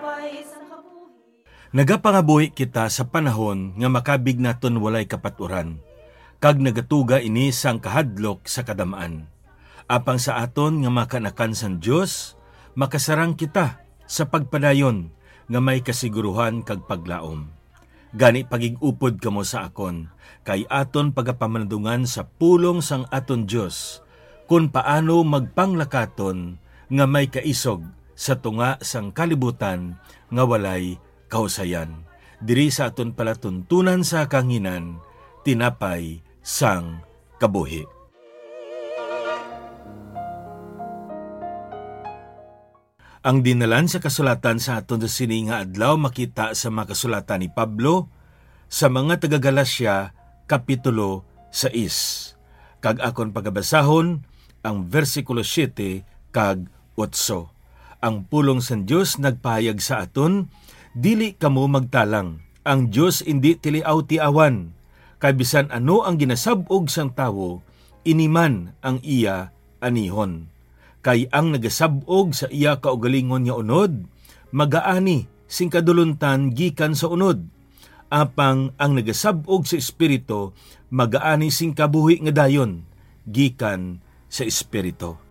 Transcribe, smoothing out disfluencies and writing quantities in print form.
Nagapangabuhi kita sa panahon nga makabig naton walay kapaturan, kag nagatuga ini sang kahadlok sa kadamaan. Apang sa aton nga makanakan sang Dios, makasarang kita sa pagpadayon nga may kasiguruhan kag paglaom. Gani pagigupod kamo sa akon, kay aton pagapamanadungan sa pulong sang aton Dios, kung paano magpanglakaton nga may kaisog sa tunga sang kalibutan nga walay kausayan. Diri sa aton palatuntunan sa kanginan, tinapay sang kabuhi. Ang dinalan sa kasulatan sa aton sa sini nga adlaw makita sa mga kasulatan ni Pablo sa mga taga-Galasya kapitulo 6. Kag akon pagabasahon ang versikulo 7 kag 8. Ang pulong sa Dios nagpahayag sa aton, dili kamo magtalang. Ang Dios indi tiliaw-tiawan. Kay bisan ano ang ginasab-og sang tawo, iniman ang iya anihon. Kay ang nagasab-og sa iya kaugalingon nga unod, magaani sing kaduluntan gikan sa unod. Apang ang nagasab-og sa espiritu, magaani sing kabuhi nga dayon gikan sa espiritu.